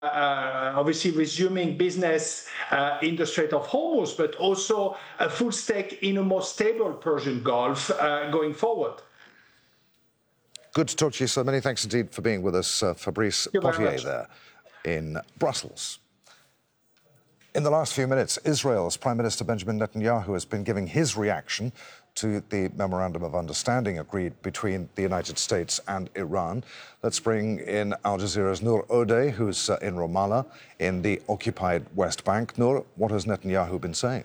obviously resuming business in the Strait of Hormuz, but also a full stake in a more stable Persian Gulf going forward. Good to talk to you, sir. Many thanks indeed for being with us, Fabrice Potier there in Brussels. In the last few minutes, Israel's Prime Minister Benjamin Netanyahu has been giving his reaction to the Memorandum of Understanding agreed between the United States and Iran. Let's bring in Al Jazeera's Noor Odeh, who's in Ramallah, in the occupied West Bank. Noor, what has Netanyahu been saying?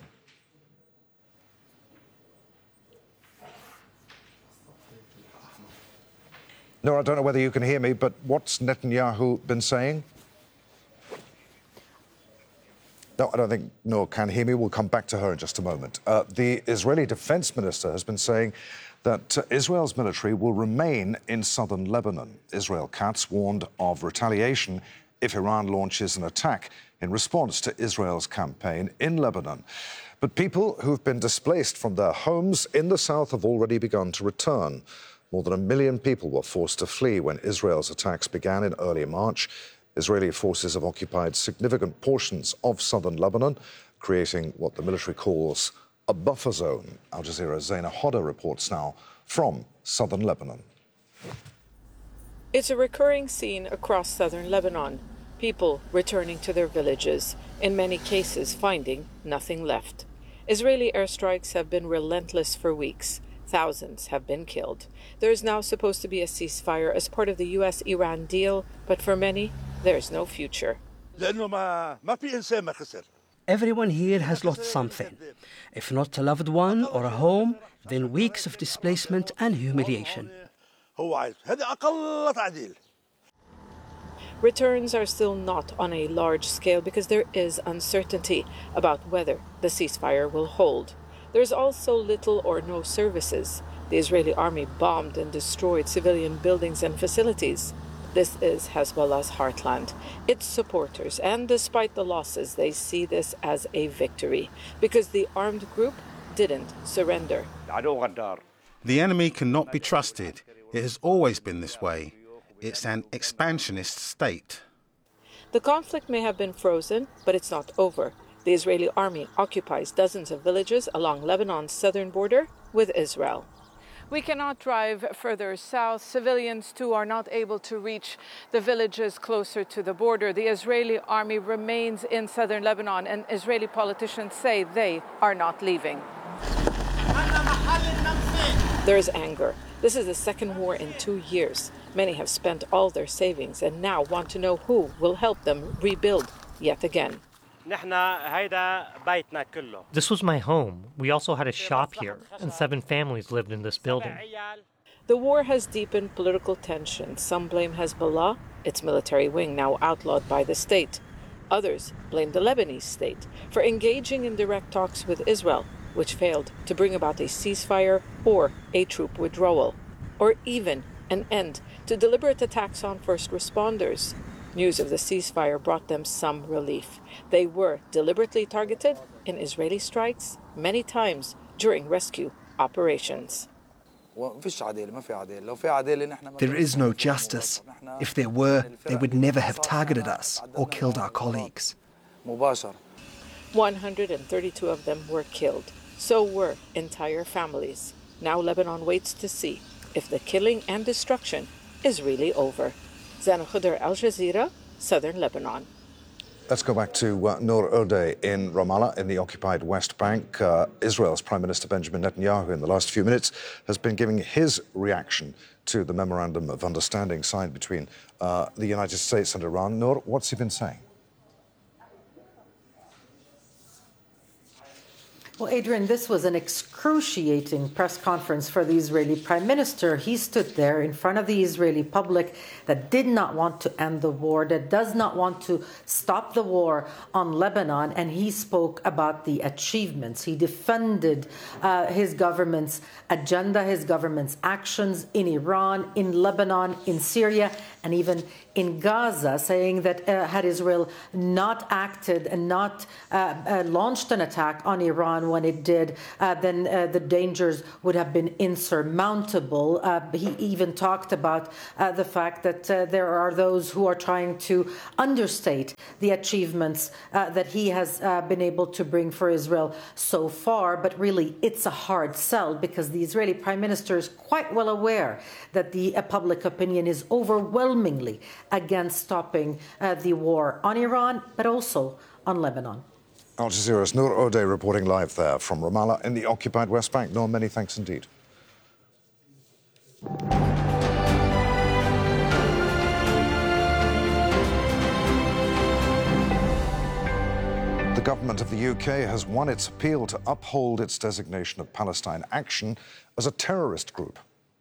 Noor, I don't know whether you can hear me, but what's Netanyahu been saying? No, I don't think Noor can hear me. We'll come back to her in just a moment. The Israeli defense minister has been saying that Israel's military will remain in southern Lebanon. Israel Katz warned of retaliation if Iran launches an attack in response to Israel's campaign in Lebanon. But people who've been displaced from their homes in the south have already begun to return. More than 1 million people were forced to flee when Israel's attacks began in early March. Israeli forces have occupied significant portions of southern Lebanon, creating what the military calls a buffer zone. Al Jazeera's Zaina Hodder reports now from southern Lebanon. It's a recurring scene across southern Lebanon. People returning to their villages, in many cases finding nothing left. Israeli airstrikes have been relentless for weeks. Thousands have been killed. There is now supposed to be a ceasefire as part of the U.S.-Iran deal, but for many, there's no future. Everyone here has lost something. If not a loved one or a home, then weeks of displacement and humiliation. Returns are still not on a large scale because there is uncertainty about whether the ceasefire will hold. There's also little or no services. The Israeli army bombed and destroyed civilian buildings and facilities. This is Hezbollah's heartland. Its supporters, and despite the losses, they see this as a victory because the armed group didn't surrender. The enemy cannot be trusted. It has always been this way. It's an expansionist state. The conflict may have been frozen, but it's not over. The Israeli army occupies dozens of villages along Lebanon's southern border with Israel. We cannot drive further south. Civilians, too, are not able to reach the villages closer to the border. The Israeli army remains in southern Lebanon, and Israeli politicians say they are not leaving. There is anger. This is the second war in 2 years. Many have spent all their savings and now want to know who will help them rebuild yet again. This was my home. We also had a shop here, and 7 families lived in this building. The war has deepened political tension. Some blame Hezbollah, its military wing now outlawed by the state. Others blame the Lebanese state for engaging in direct talks with Israel, which failed to bring about a ceasefire or a troop withdrawal, or even an end to deliberate attacks on first responders. News of the ceasefire brought them some relief. They were deliberately targeted in Israeli strikes many times during rescue operations. There is no justice. If there were, they would never have targeted us or killed our colleagues. 132 of them were killed. So were entire families. Now Lebanon waits to see if the killing and destruction is really over. Zaina Hodder, Al Jazeera, southern Lebanon. Let's go back to Noor Odeh in Ramallah, in the occupied West Bank. Israel's Prime Minister Benjamin Netanyahu, in the last few minutes, has been giving his reaction to the Memorandum of Understanding signed between the United States and Iran. Noor, what's he been saying? Well, Adrian, this was an excruciating press conference for the Israeli Prime Minister. He stood there in front of the Israeli public that did not want to end the war, that does not want to stop the war on Lebanon, and he spoke about the achievements. He defended his government's agenda, his government's actions in Iran, in Lebanon, in Syria, and even in Gaza, saying that had Israel not acted and not launched an attack on Iran when it did, then the dangers would have been insurmountable. He even talked about the fact that there are those who are trying to understate the achievements that he has been able to bring for Israel so far. But really, it's a hard sell, because the Israeli Prime Minister is quite well aware that the public opinion is overwhelmingly against stopping the war on Iran, but also on Lebanon. Al Jazeera's Noor Odeh reporting live there from Ramallah in the occupied West Bank. Noor, many thanks indeed. The government of the UK has won its appeal to uphold its designation of Palestine Action as a terrorist group.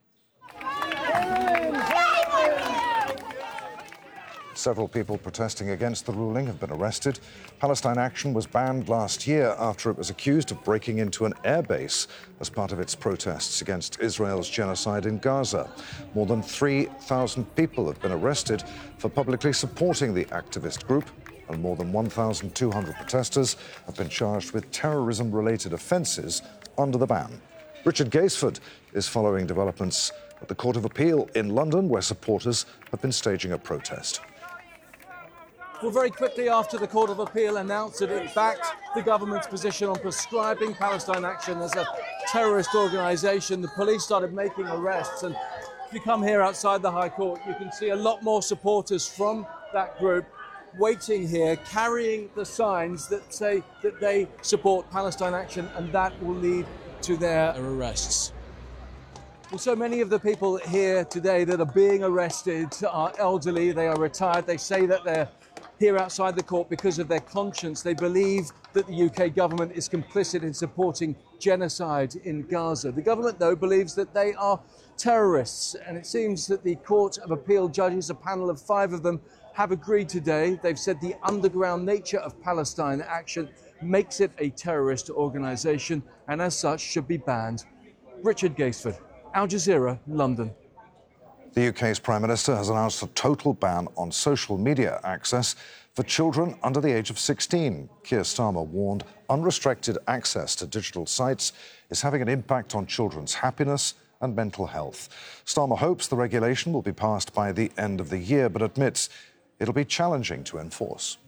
Several people protesting against the ruling have been arrested. Palestine Action was banned last year after it was accused of breaking into an airbase as part of its protests against Israel's genocide in Gaza. More than 3,000 people have been arrested for publicly supporting the activist group, and more than 1,200 protesters have been charged with terrorism-related offences under the ban. Richard Gaisford is following developments at the Court of Appeal in London, where supporters have been staging a protest. Well, very quickly after the Court of Appeal announced that it backed the government's position on prescribing Palestine Action as a terrorist organisation, the police started making arrests. And if you come here outside the High Court, you can see a lot more supporters from that group waiting here, carrying the signs that say that they support Palestine Action, and that will lead to their arrests. Well, so many of the people here today that are being arrested are elderly, they are retired. They say that they're here outside the court because of their conscience. They believe that the UK government is complicit in supporting genocide in Gaza. The government, though, believes that they are terrorists, and it seems that the Court of Appeal judges, a panel of 5 of them, have agreed today. They've said the underground nature of Palestine Action makes it a terrorist organisation, and as such should be banned. Richard Gaisford, Al Jazeera, London. The UK's Prime Minister has announced a total ban on social media access for children under the age of 16. Keir Starmer warned unrestricted access to digital sites is having an impact on children's happiness and mental health. Starmer hopes the regulation will be passed by the end of the year, but admits it'll be challenging to enforce.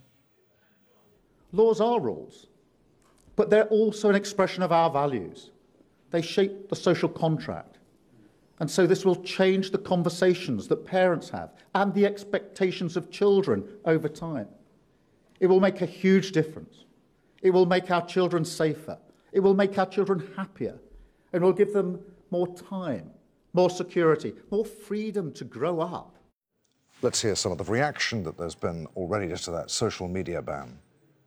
Laws are rules, but they're also an expression of our values. They shape the social contract. And so this will change the conversations that parents have and the expectations of children over time. It will make a huge difference. It will make our children safer. It will make our children happier. And will give them more time, more security, more freedom to grow up. Let's hear some of the reaction that there's been already to that social media ban.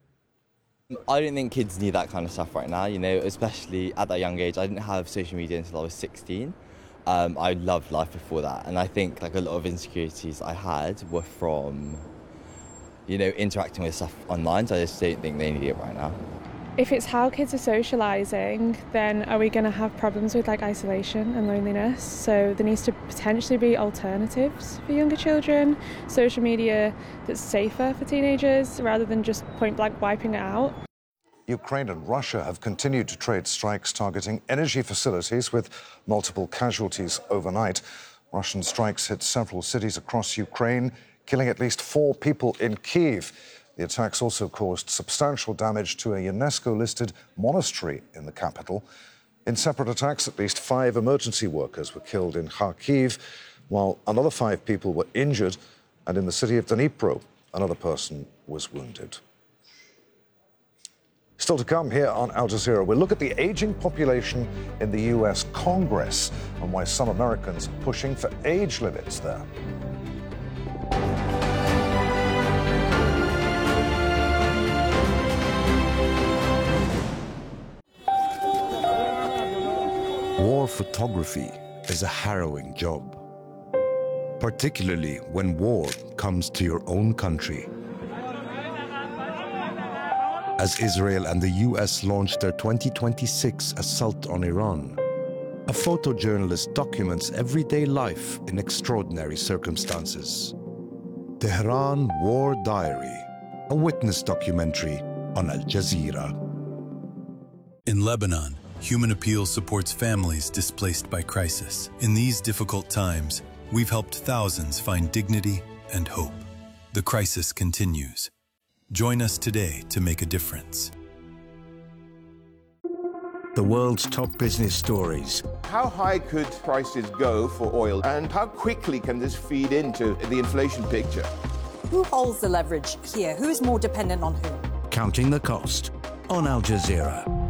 I don't think kids need that kind of stuff right now, you know, especially at that young age. I didn't have social media until I was 16. I loved life before that, and I think like a lot of insecurities I had were from, you know, interacting with stuff online, so I just don't think they need it right now. If it's how kids are socialising, then are we going to have problems with like isolation and loneliness? So there needs to potentially be alternatives for younger children, social media that's safer for teenagers rather than just point blank wiping it out. Ukraine and Russia have continued to trade strikes targeting energy facilities with multiple casualties overnight. Russian strikes hit several cities across Ukraine, killing at least 4 people in Kyiv. The attacks also caused substantial damage to a UNESCO-listed monastery in the capital. In separate attacks, at least 5 emergency workers were killed in Kharkiv, while another 5 people were injured, and in the city of Dnipro, another person was wounded. Still to come here on Al Jazeera, we'll look at the aging population in the US Congress and why some Americans are pushing for age limits there. War photography is a harrowing job, particularly when war comes to your own country. As Israel and the US launched their 2026 assault on Iran, a photojournalist documents everyday life in extraordinary circumstances. Tehran War Diary, a witness documentary on Al Jazeera. In Lebanon, Human Appeal supports families displaced by crisis. In these difficult times, we've helped thousands find dignity and hope. The crisis continues. Join us today to make a difference. The world's top business stories. How high could prices go for oil, and how quickly can this feed into the inflation picture? Who holds the leverage here? Who is more dependent on whom? Counting the cost on Al Jazeera.